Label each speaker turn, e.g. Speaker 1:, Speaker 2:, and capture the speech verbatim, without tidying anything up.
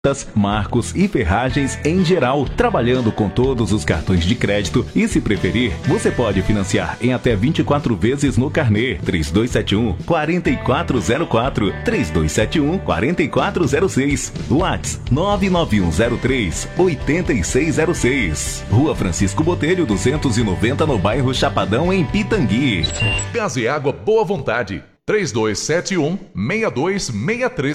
Speaker 1: marcos e ferragens em geral, trabalhando com todos os cartões de crédito e, se preferir, você pode financiar em até vinte e quatro vezes no carnê. Três dois sete um, quatro quatro zero quatro, três dois sete um, quatro quatro zero seis, WhatsApp nove nove um zero três, oito seis zero seis, Rua Francisco Botelho duzentos e noventa, no bairro Chapadão, em Pitangui.
Speaker 2: Gás e Água Boa Vontade, três dois sete um, seis dois seis três.